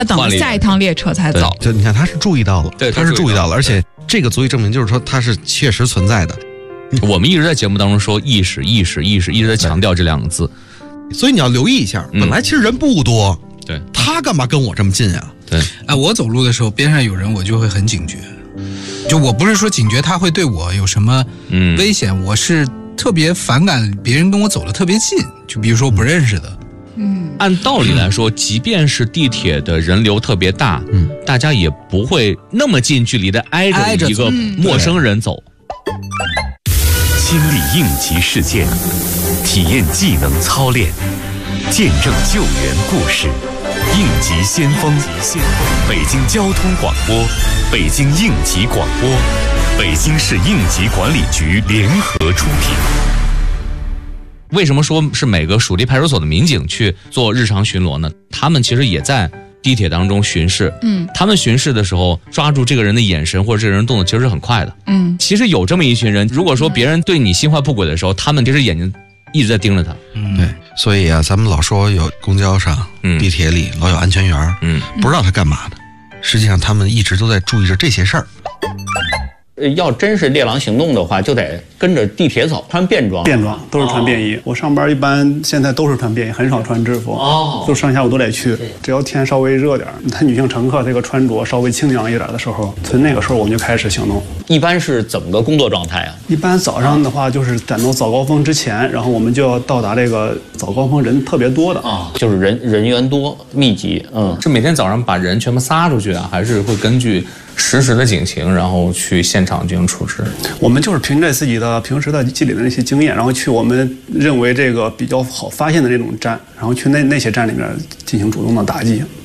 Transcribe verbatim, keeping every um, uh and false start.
等着下一趟列车才走。 就你看，他是注意到了， 对， 他是注意到了，而且这个足以证明，就是说它是确实存在的。 我们一直在节目当中说意识、意识、意识，一直在强调这两个字， 所以你要留意一下，本来其实人不多， 对， 他干嘛跟我这么近呀？ 对， 哎，我走路的时候边上有人，我就会很警觉。就我不是说警觉他会对我有什么危险，嗯、我是特别反感别人跟我走得特别近，就比如说不认识的。 嗯， 按道理来说，即便是地铁的人流特别大，嗯，大家也不会那么近距离的挨着一个陌生人走。 亲历应急事件，体验技能操练，见证救援故事。应急先锋，北京交通广播，北京应急广播，北京市应急管理局联合出品。 为什么说是每个属地派出所的民警去做日常巡逻呢？他们其实也在地铁当中巡视，嗯，他们巡视的时候抓住这个人的眼神或者这个人动作其实是很快的，嗯，其实有这么一群人，如果说别人对你心怀不轨的时候，他们其实眼睛一直在盯着他， 嗯，对，所以啊，咱们老说有公交上、嗯、地铁里老有安全员，嗯，不知道他干嘛的，实际上他们一直都在注意着这些事儿。 要真是猎狼行动的话，就得跟着地铁走，穿便装， 便装都是穿便衣。哦、我上班一般现在都是穿便衣，很少穿制服。哦，就上下午都得去。只要天稍微热点，他女性乘客这个穿着稍微清凉一点的时候，从那个时候我们就开始行动。 一般是怎么个工作状态啊？ 一般早上的话就是赶到早高峰之前，然后我们就要到达这个早高峰人特别多的啊，就是人人员多密集。嗯， 是每天早上把人全部撒出去啊，还是会根据实时的警情，然后去现场进行处置？ 我们就是凭着自己的平时的积累的那些经验，然后去我们认为这个比较好发现的那种站，然后去那那些站里面进行主动的打击。